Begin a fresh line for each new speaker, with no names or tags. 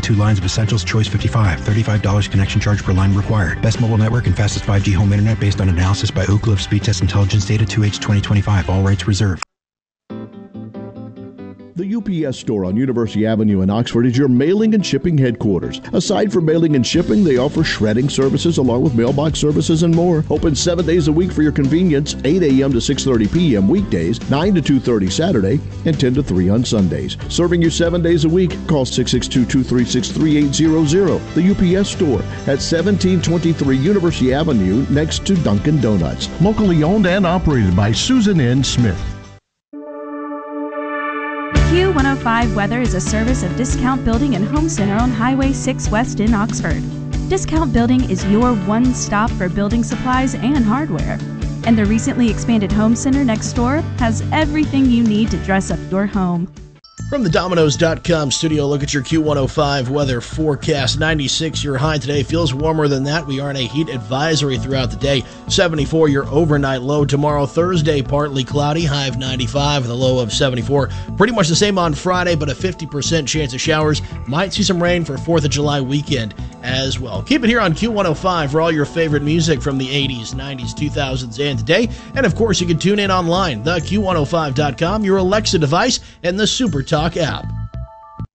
2 lines of Essentials Choice 55. $35 connection charge per line required. Best mobile network and fastest 5G home internet based on analysis by Oak Cliff Speed Test Intelligence Data 2H2025. All rights reserved.
The UPS store on University Avenue in Oxford is your mailing and shipping headquarters. Aside from mailing and shipping, they offer shredding services along with mailbox services and more. Open 7 days a week for your convenience, 8 a.m. to 6:30 p.m. weekdays, 9 to 2:30 Saturday, and 10 to 3 on Sundays. Serving you 7 days a week. Call 662-236-3800. The UPS store at 1723 University Avenue next to Dunkin' Donuts.
Locally owned and operated by Susan N. Smith.
Q105 Weather is a service of Discount Building and Home Center on Highway 6 West in Oxford. Discount Building is your one stop for building supplies and hardware. And the recently expanded Home Center next door has everything you need to dress up your home.
From the Domino's.com studio, look at your Q105 weather forecast. 96 your high today. Feels warmer than that. We are in a heat advisory throughout the day. 74 your overnight low. Tomorrow, Thursday, partly cloudy. High of 95 with a low of 74. Pretty much the same on Friday, but a 50% chance of showers. Might see some rain for 4th of July weekend as well. Keep it here on Q105 for all your favorite music from the 80s, 90s, 2000s, and today. And of course, you can tune in online, the Q105.com, your Alexa device, and the Super Talk app.